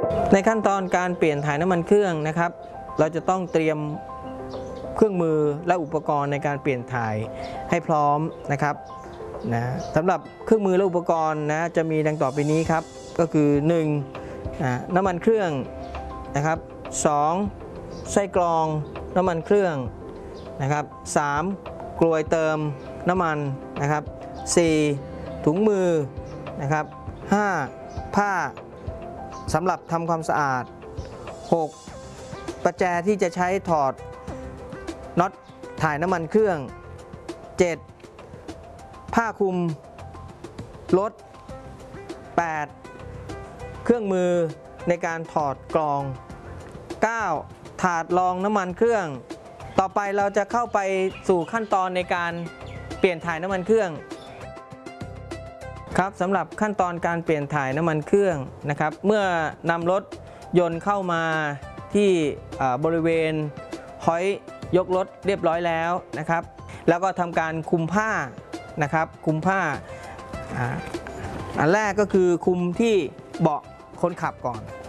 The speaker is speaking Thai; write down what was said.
ในขั้นตอนการเปลี่ยนถ่ายน้ำมันเครื่องนะครับเราจะต้องเตรียมเครื่องมือและอุปกรณ์ในการเปลี่ยนถ่ายให้พร้อมนะครับสำหรับเครื่องมือและอุปกรณ์นะจะมีดังต่อไปนี้ครับก็คือ 1. น้ำมันเครื่องนะครับ 2. ไส้กรองน้ำมันเครื่องนะครับ 3. กลวยเติมน้ำมันนะครับ 4. ถุงมือนะครับ 5. ผ้าสำหรับทำความสะอาด 6. ประแจที่จะใช้ถอดน็อตถ่ายน้ำมันเครื่อง 7. ผ้าคลุมรถ 8. เครื่องมือในการถอดกรอง 9. ถาดรองน้ำมันเครื่องต่อไปเราจะเข้าไปสู่ขั้นตอนในการเปลี่ยนถ่ายน้ำมันเครื่องครับสำหรับขั้นตอนการเปลี่ยนถ่ายน้ำมันเครื่องนะครับเมื่อนำรถยนต์เข้ามาที่บริเวณหอยยกรถเรียบร้อยแล้วนะครับแล้วก็ทำการคลุมผ้านะครับคลุมผ้าอันแรกก็คือคลุมที่เบาะคนขับก่อน